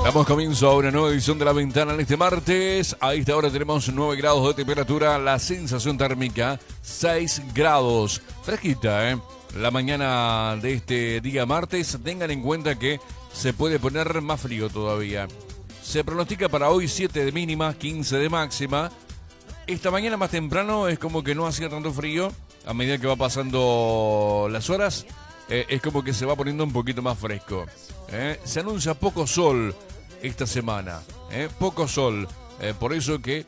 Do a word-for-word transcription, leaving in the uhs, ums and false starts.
Damos comienzo a una nueva edición de La Ventana en este martes. A esta hora tenemos nueve grados de temperatura, la sensación térmica seis grados. Fresquita, ¿eh? La mañana de este día martes. Tengan en cuenta que se puede poner más frío todavía. Se pronostica para hoy siete de mínima, quince de máxima. Esta mañana más temprano es como que no hacía tanto frío. A medida que va pasando las horas, eh, es como que se va poniendo un poquito más fresco. ¿eh? Se anuncia poco sol esta semana, ¿eh? poco sol, eh, por eso que